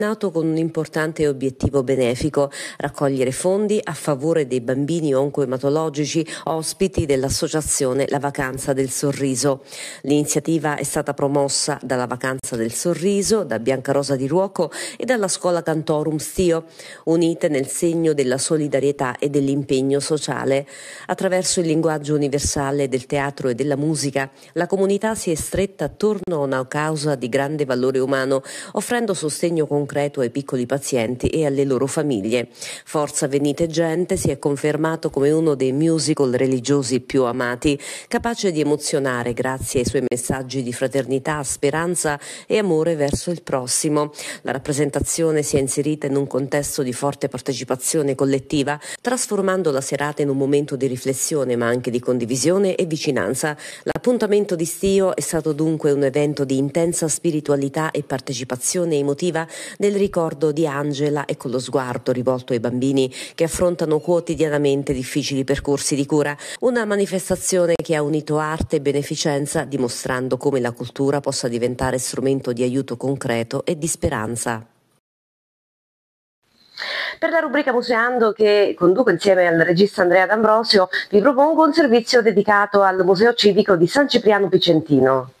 Nato con un importante obiettivo benefico, raccogliere fondi a favore dei bambini oncoematologici ospiti dell'associazione La Vacanza del Sorriso. L'iniziativa è stata promossa dalla Vacanza del Sorriso, da Bianca Rosa di Ruoco e dalla Scuola Cantorum Stio, unite nel segno della solidarietà e dell'impegno sociale. Attraverso il linguaggio universale del teatro e della musica, la comunità si è stretta attorno a una causa di grande valore umano, offrendo sostegno concreto ai piccoli pazienti e alle loro famiglie. Forza Venite Gente si è confermato come uno dei musical religiosi più amati, capace di emozionare grazie ai suoi messaggi di fraternità, speranza e amore verso il prossimo. La rappresentazione si è inserita in un contesto di forte partecipazione collettiva, trasformando la serata in un momento di riflessione ma anche di condivisione e vicinanza. L'appuntamento di Stio è stato dunque un evento di intensa spiritualità e partecipazione emotiva nel ricordo di Angela e con lo sguardo rivolto ai bambini che affrontano quotidianamente difficili percorsi di cura. Una manifestazione che ha unito arte e beneficenza, dimostrando come la cultura possa diventare strumento di aiuto concreto e di speranza. Per la rubrica Museando, che conduco insieme al regista Andrea D'Ambrosio, vi propongo un servizio dedicato al Museo Civico di San Cipriano Picentino.